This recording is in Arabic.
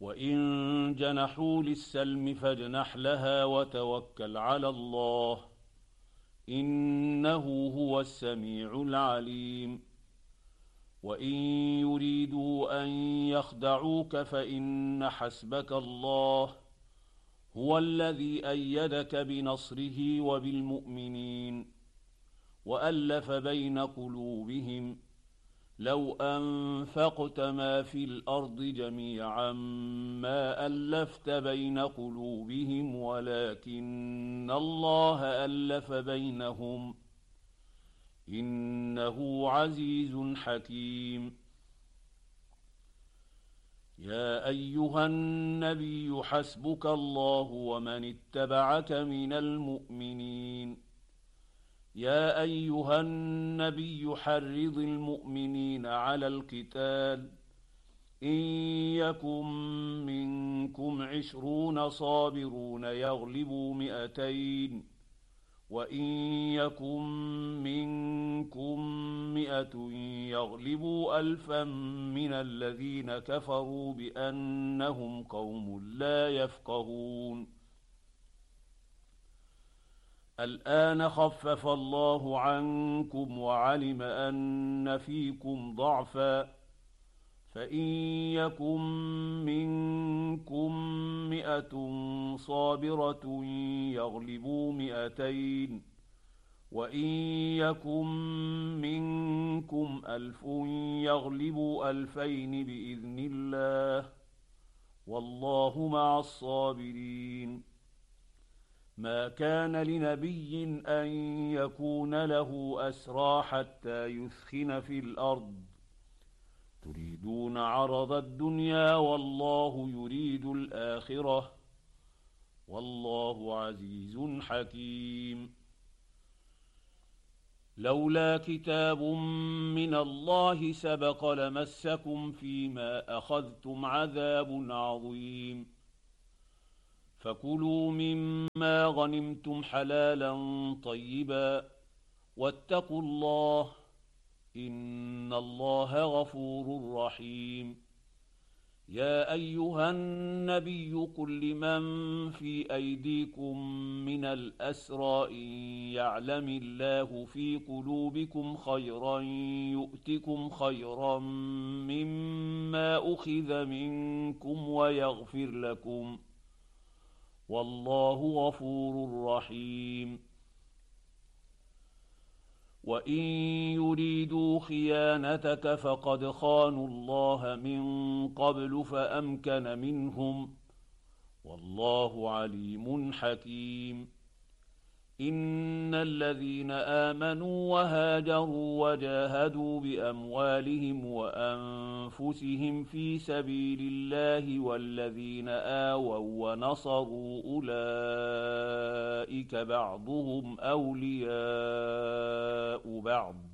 وإن جنحوا للسلم فاجنح لها وتوكل على الله إنه هو السميع العليم. وإن يريدوا أن يخدعوك فإن حسبك الله هو الذي أيدك بنصره وبالمؤمنين وألف بين قلوبهم لو أنفقت ما في الأرض جميعا ما ألفت بين قلوبهم ولكن الله ألف بينهم إنه عزيز حكيم. يا أيها النبي حسبك الله ومن اتبعك من المؤمنين. يا أيها النبي حرض المؤمنين على القتال إن يكن منكم 20 صابرون يغلبوا 200 وإن يكن منكم 100 يغلبوا 1000 من الذين كفروا بأنهم قوم لا يفقهون. الآن خفف الله عنكم وعلم أن فيكم ضعفا فإن يكن منكم 100 صابرة يغلبوا 200 وإن يكن منكم 1000 يغلبوا 2000 بإذن الله والله مع الصابرين. ما كان لنبي أن يكون له أسرى حتى يثخن في الأرض تريدون عرض الدنيا والله يريد الآخرة والله عزيز حكيم. لولا كتاب من الله سبق لمسكم فيما أخذتم عذاب عظيم. فكلوا مما غنمتم حلالا طيبا واتقوا الله إن الله غفور رحيم. يا أيها النبي قل لمن في أيديكم من الأسرى إن يعلم الله في قلوبكم خيرا يؤتكم خيرا مما أخذ منكم ويغفر لكم والله غفور رحيم. وإن يريدوا خيانتك فقد خانوا الله من قبل فأمكن منهم والله عليم حكيم. إن الذين آمنوا وهاجروا وجاهدوا بأموالهم وأنفسهم في سبيل الله والذين آووا ونصروا أولئك بعضهم أولياء بعض